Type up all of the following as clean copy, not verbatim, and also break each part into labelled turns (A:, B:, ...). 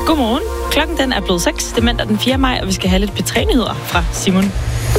A: Godmorgen. Klokken den er blevet 6. Det er mandag den 4. maj, og vi skal have lidt P3-nyheder fra Simon.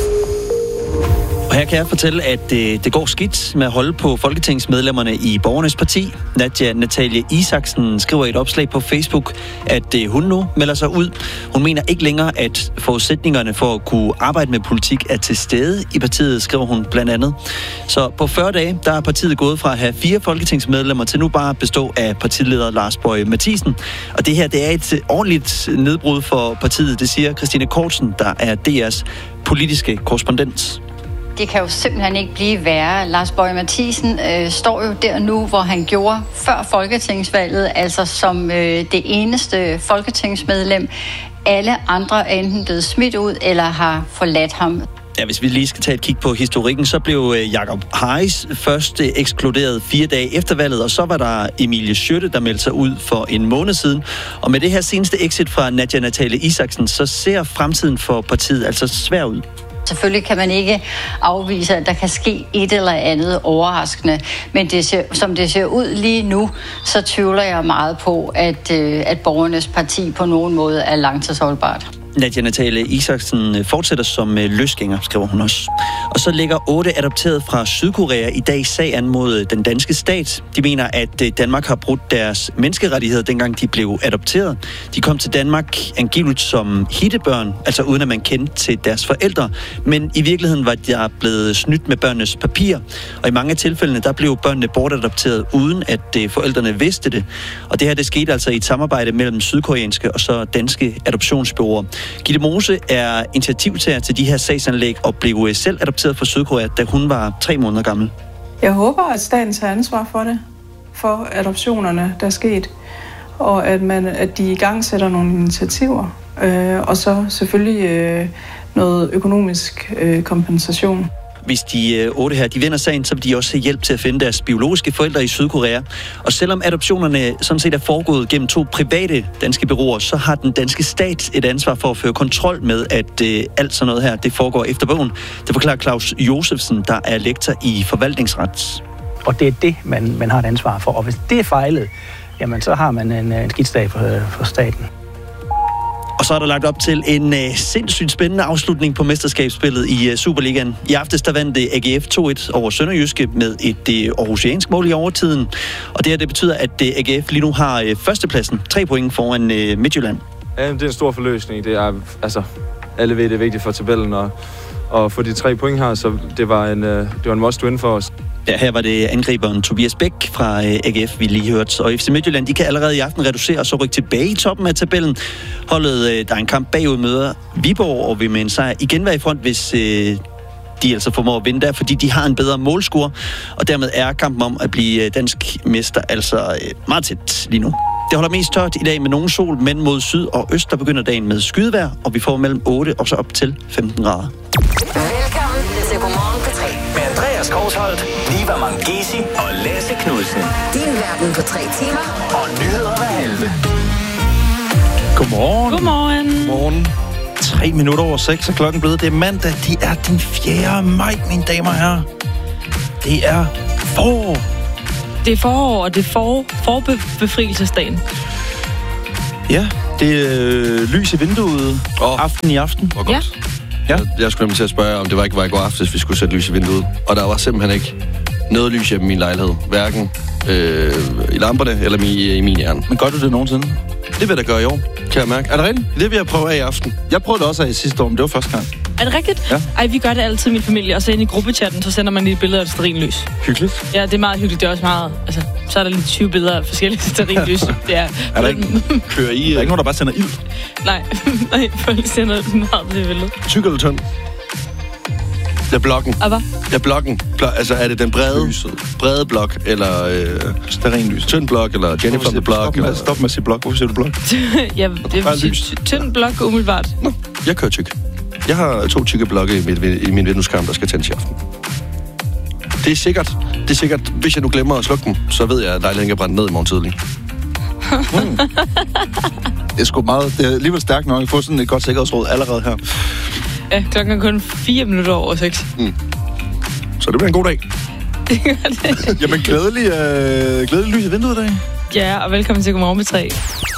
B: Og her kan jeg fortælle, at det går skidt med at holde på folketingsmedlemmerne i Borgernes Parti. Natalie Isaksen skriver i et opslag på Facebook, at hun nu melder sig ud. Hun mener ikke længere, at forudsætningerne for at kunne arbejde med politik er til stede i partiet, skriver hun blandt andet. Så på 40 dage, der er partiet gået fra at have 4 folketingsmedlemmer til nu bare at bestå af partileder Lars Boje Mathiesen. Og det her, det er et ordentligt nedbrud for partiet, det siger Christine Kortsen, der er DR's politiske korrespondent.
C: Det kan jo simpelthen ikke blive værre. Lars Boje Mathiesen står jo der nu, hvor han gjorde før folketingsvalget, altså som det eneste folketingsmedlem. Alle andre er enten blevet smidt ud eller har forladt ham.
B: Ja, hvis vi lige skal tage et kig på historikken, så blev Jakob Harris først ekskluderet 4 dage efter valget, og så var der Emilie Skytte, der meldte sig ud for en måned siden. Og med det her seneste exit fra Natalie Isaksen, så ser fremtiden for partiet altså svær ud.
C: Selvfølgelig kan man ikke afvise, at der kan ske et eller andet overraskende, men som det ser ud lige nu, så tvivler jeg meget på, at Borgernes Parti på nogen måde er langtidsholdbart.
B: Natalie Isaksen fortsætter som løsgænger, skriver hun også. Og så lægger 8 adopterede fra Sydkorea i dag sag an mod den danske stat. De mener, at Danmark har brudt deres menneskerettigheder, dengang de blev adopteret. De kom til Danmark angiveligt som hittebørn, altså uden at man kendte til deres forældre. Men i virkeligheden var de blevet snydt med børnenes papir. Og i mange af tilfældene, der blev børnene bortadopteret, uden at forældrene vidste det. Og det her, det skete altså i et samarbejde mellem sydkoreanske og så danske adoptionsbureauer. Gitte Mose er initiativtager til de her sagsanlæg og blev selv adopteret fra Sydkorea, da hun var 3 måneder gammel.
D: Jeg håber, at staten tager ansvar for det, for adoptionerne, der er sket, og at de igangsætter nogle initiativer, og så selvfølgelig noget økonomisk kompensation.
B: Hvis de 8 her, de vinder sagen, så vil de også have hjælp til at finde deres biologiske forældre i Sydkorea. Og selvom adoptionerne sådan set er foregået gennem 2 private danske bureauer, så har den danske stat et ansvar for at føre kontrol med, at alt sådan noget her, det foregår efter bogen. Det forklarer Claus Josefsen, der er lektor i forvaltningsret.
E: Og det er det, man har et ansvar for. Og hvis det er fejlet, jamen så har man en skidsdag for staten.
B: Og så er der lagt op til en sindssygt spændende afslutning på mesterskabsspillet i Superligaen. I aftes der vandt AGF 2-1 over Sønderjyske med et aarhusiansk mål i overtiden. Og det her, det betyder, at AGF lige nu har førstepladsen, 3 point foran Midtjylland.
F: Ja, det er en stor forløsning. Det er, altså, alle ved, det er vigtigt for tabellen og få de 3 point her, så det var en must-win for os.
B: Ja, her var det angriberen Tobias Bæk fra AGF, vi lige hørte. Og FC Midtjylland, de kan allerede i aften reducere og så rykke tilbage i toppen af tabellen. Holdet, der er en kamp bagud, møder Viborg, og vil med en sejr igen være i front, hvis de altså formår at vinde der, fordi de har en bedre målscore. Og dermed er kampen om at blive dansk mester altså meget tæt lige nu. Det holder mest tørt i dag med nogen sol, men mod syd og øst, der begynder dagen med skydevejr, og vi får mellem 8 og så op til 15 grader.
G: Velkommen til Godmorgen på 3.
H: Med Andreas Korsholt, Liva Mangesi og Lasse Knudsen.
G: Din verden på 3 timer.
H: Og nyheder hver halve.
B: Godmorgen.
A: Godmorgen.
I: Morgen. 3 minutter over 6 er klokken blevet. Det er mandag. Det er den 4. maj, mine damer og herrer. Det er forår.
A: Det er forår, og det er forbefrielsesdagen.
I: Ja, det er lys i vinduet. Aften i aften.
J: Hvor godt.
A: Ja.
J: Jeg skulle nemlig til at spørge, om det var ikke var i går aftes, vi skulle sætte lys i vinduet. Og der var simpelthen ikke noget lys hjemme i min lejlighed. Hverken i lamperne eller i min hjerne.
I: Men gør du det nogensinde?
J: Det vil jeg da gøre i år, kan jeg mærke. Er det rigtigt? Det vil jeg prøve af i aften.
I: Jeg prøvede det også af sidste år, men det var første gang.
A: Er det rigtigt?
I: Ja.
A: Ej, vi gør det altid i min familie, og så ind i gruppechatten, så sender man lige et billede af et stearinlys.
I: Hyggeligt.
A: Ja, det er meget hyggeligt. Det er også meget, altså, så er der lige 20 billeder af forskellige stearinlys. Det er
I: der ikke kører i? Der er ikke nogen, der bare sender ild?
A: Nej, folk sender meget til billedet.
J: Tyk eller tynd? Det er blokken.
A: Og hvad?
J: Ja, blokken. Altså, er det den brede blok, eller
I: stearinlys?
J: Tynd blok, eller Jennifer the Block?
I: Stop med at sige blok. Hvorfor siger du blok?
A: Ja, det er tynd blok umiddelbart.
J: Nå, jeg kører tyk. Jeg har 2 tykke blokke i min vindueskarm, der skal tændes i aften. Det er sikkert. Hvis jeg nu glemmer at slukke dem, så ved jeg, at lejligheden kan brænde ned i morgen tidlig.
I: Det er sgu meget. Det er alligevel stærkt nok at få sådan et godt sikkerhedsråd allerede her.
A: Ja, klokken er kun 4 minutter over 6.
J: Så det bliver en god dag.
A: Det gør det.
I: Jamen, glædelig lys i vinduet i dag.
A: Ja, og velkommen til Godmorgen med 3.